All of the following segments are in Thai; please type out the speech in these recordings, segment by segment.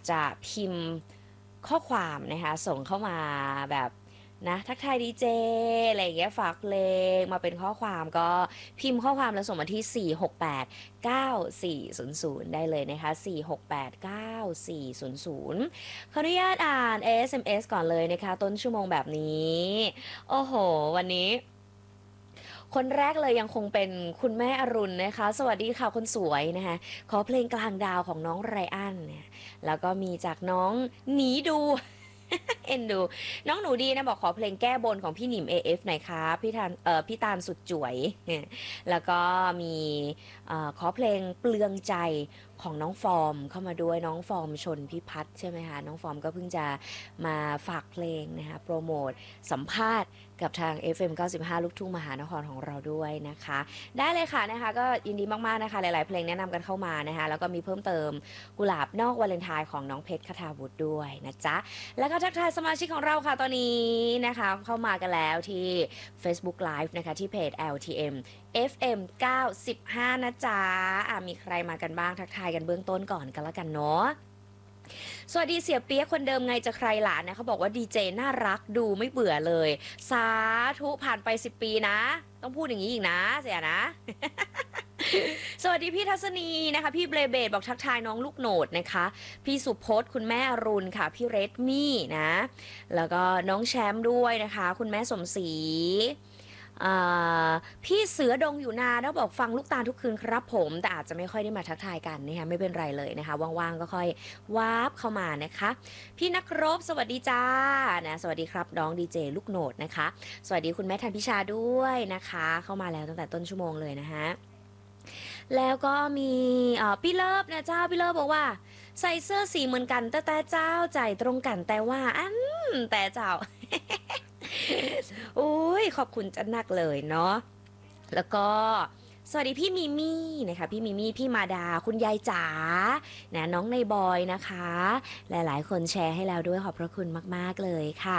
จะพิมพ์ข้อความนะคะส่งเข้ามาแบบนะทักทายดีเจอะไรอย่างเงี้ยฝากเพลงมาเป็นข้อความก็พิมพ์ข้อความแล้วส่งมาที่ 4689400 ได้เลยนะคะ 4689400 ขออนุญาตอ่าน SMS ก่อนเลยนะคะต้นชั่วโมงแบบนี้โอ้โหวันนี้คนแรกเลยยังคงเป็นคุณแม่อรุณนะคะสวัสดีค่ะคนสวยนะคะขอเพลงกลางดาวของน้องไรอันเนี่ยแล้วก็มีจากน้องหนีดู เอ็นดูน้องหนูดีนะบอกขอเพลงแก้บนของพี่หนิม AF หน่อยครับพี่ตาลสุดจ๋วยแล้วก็มีขอเพลงเปลืองใจของน้องฟอร์มเข้ามาด้วยน้องฟอร์มชนพิพัฒน์ใช่ไหมคะน้องฟอร์มก็เพิ่งจะมาฝากเพลงนะคะโปรโมทสัมภาษณ์กับทาง FM 95ลูกทุ่งมหานครของเราด้วยนะคะได้เลยค่ะนะคะก็ยินดีมากๆนะคะหลายๆเพลงแนะนำกันเข้ามานะคะแล้วก็มีเพิ่มเติมกุหลาบนอกวาเลนไทน์ของน้องเพชรคทาวุฒิด้วยนะจ๊ะแล้วก็ทักทายสมาชิกของเราค่ะตอนนี้นะคะเข้ามากันแล้วที่ Facebook Live นะคะที่เพจ LTM FM 95นะจ๊ะมีใครมากันบ้างทักทายกันเบื้องต้นก่อนกันแล้วกันเนาะสวัสดีเสียเปี๊ยกคนเดิมไงจะใครหลานนะเขาบอกว่าดีเจน่ารักดูไม่เบื่อเลยสาธุผ่านไป10 ปีนะต้องพูดอย่างนี้อีกนะเสียนะ สวัสดีพี่ทัศนีนะคะพี่เบลเบดบอกทักทายน้องลูกโหนดนะคะพี่สุพจน์คุณแม่อรุณค่ะพี่เรดมี่นะแล้วก็น้องแชมป์ด้วยนะคะคุณแม่สมศรีพี่เสือดงอยู่นานแล้วบอกฟังลูกตาลทุกคืนครับผมแต่อาจจะไม่ค่อยได้มาทักทายกันนะคะไม่เป็นไรเลยนะคะว่างๆก็ค่อยวาร์ปเข้ามานะคะพี่นักรบสวัสดีจ้านะสวัสดีครับน้องดีเจลูกโหนดนะคะสวัสดีคุณแม่ทันพิชาด้วยนะคะเข้ามาแล้วตั้งแต่ต้นชั่วโมงเลยนะคะแล้วก็มีพี่เลิฟนะเจ้าพี่เลิฟบอกว่าใส่เสื้อสีเหมือนกันแต่เจ้าใจตรงกันแต่ว่าแต่เจ้า อุ้ยขอบคุณจันนักเลยเนาะแล้วก็สวัสดีพี่มิมี่นะคะพี่มิมี่พี่มาดาคุณยายจ๋านะน้องในบอยนะคะหลายๆคนแชร์ให้แล้วด้วยขอบพระคุณมากๆเลยค่ะ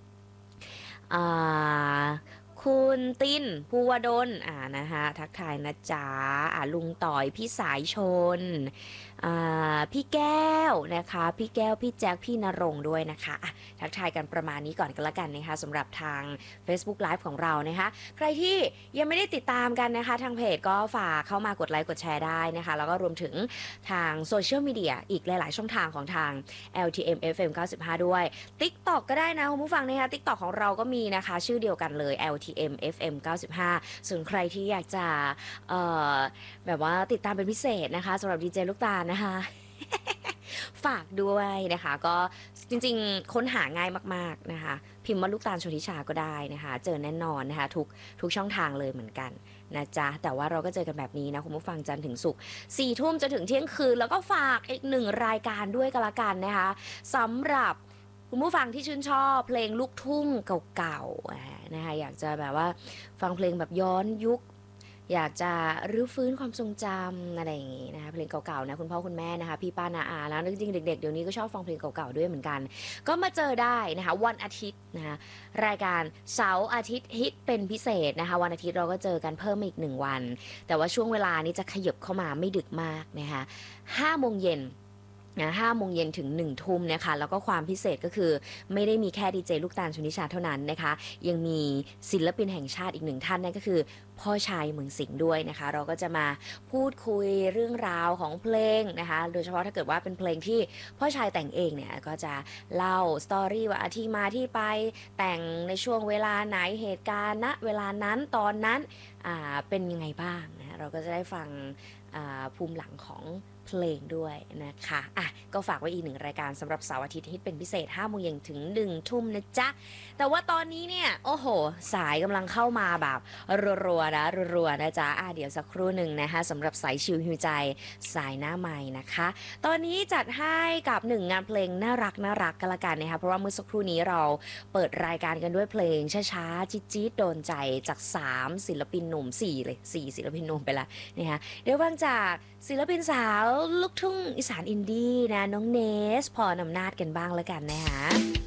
คุณตินภูวดลนะคะทักทายนะจ๊ะลุงต่อยพี่สายชนพี่แก้วนะคะพี่แก้วพี่แจ็คพี่นรงค์ด้วยนะคะทักทายกันประมาณนี้ก่อนกันละกันนะคะสำหรับทาง Facebook Live ของเรานะคะใครที่ยังไม่ได้ติดตามกันนะคะทางเพจก็ฝากเข้ามากดไลค์กดแชร์ได้นะคะแล้วก็รวมถึงทางโซเชียลมีเดียอีกหลายๆช่องทางของทาง LTM FM 95ด้วย TikTok ก็ได้นะคุณผู้ฟังนะคะ TikTok ของเราก็มีนะคะชื่อเดียวกันเลย LTM FM 95ส่วนใครที่อยากจะแบบว่าติดตามเป็นพิเศษนะคะสำหรับดีเจลูกตาลนะคะ ฝากด้วยนะคะก็จริงๆค้นหาง่ายมากๆนะคะพิมพ์ว่าลูกตาลชนทิชาก็ได้นะคะเจอแน่นอนนะคะทุกช่องทางเลยเหมือนกันนะจ๊ะแต่ว่าเราก็เจอกันแบบนี้นะคุณผู้ฟังจันทร์ถึงศุกร์4 ทุ่มจนถึงเที่ยงคืนแล้วก็ฝากอีก1 รายการด้วยกันละกันนะคะสำหรับคุณผู้ฟังที่ชื่นชอบเพลงลูกทุ่งเก่าๆนะคะอยากจะแบบว่าฟังเพลงแบบย้อนยุคอยากจะรื้อฟื้นความทรงจำอะไรอย่างงี้นะคะเพลงเก่าๆนะคุณพ่อคุณแม่นะคะพี่ป้านาอาแล้วจริงๆเด็กๆเดี๋ยวนี้ก็ชอบฟังเพลงเก่าๆด้วยเหมือนกันก็มาเจอได้นะคะวันอาทิตย์นะคะรายการเสาร์อาทิตย์ฮิตเป็นพิเศษนะคะวันอาทิตย์เราก็เจอกันเพิ่มอีก1 วันแต่ว่าช่วงเวลานี้จะขยับเข้ามาไม่ดึกมากนะคะ5 โมงเย็นนะ5 โมงเย็นถึง1 ทุ่มนะคะแล้วก็ความพิเศษก็คือไม่ได้มีแค่ดีเจลูกตาลชนิชาเท่านั้นนะคะยังมีศิลปินแห่งชาติอีก1 ท่านนั่นก็คือพ่อชายเมืองสิงห์ด้วยนะคะเราก็จะมาพูดคุยเรื่องราวของเพลงนะคะโดยเฉพาะถ้าเกิดว่าเป็นเพลงที่พ่อชายแต่งเองเนี่ยก็จะเล่าสตอรี่ว่าที่มาที่ไปแต่งในช่วงเวลาไหนเหตุการณ์ณเวลานั้นตอนนั้นเป็นยังไงบ้างนะเราก็จะได้ฟังภูมิหลังของเพลงด้วยนะคะก็ฝากไว้อีก1 รายการสำหรับเสาร์อาทิตย์ที่เป็นพิเศษ5 โมงเย็นถึง1 ทุ่มนะจ๊ะแต่ว่าตอนนี้เนี่ยโอ้โหสายกำลังเข้ามาแบบรัวๆนะรัวๆนะจ๊ะเดี๋ยวสักครู่หนึ่งนะคะสำหรับสายชิลฮิวใจสายหน้าใหม่นะคะตอนนี้จัดให้กับ1 งานเพลงน่ารักกันละกันนะคะเพราะว่าเมื่อสักครู่นี้เราเปิดรายการกันด้วยเพลงช้าๆจี๊ดๆโดนใจจาก3 ศิลปินหนุ่ม4เลย4 ศิลปินหนุ่มไปละนะคะเดี๋ยวฟังจากศิลปินสาวลูกทุ่งอีสานอินดี้นะน้องเนสพรอำนาจกันบ้างแล้วกันนะคะ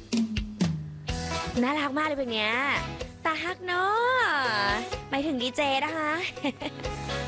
น่ารักมากเลยเพลงเนี้ยตาฮักเนาะหมายถึงดีเจนะคะ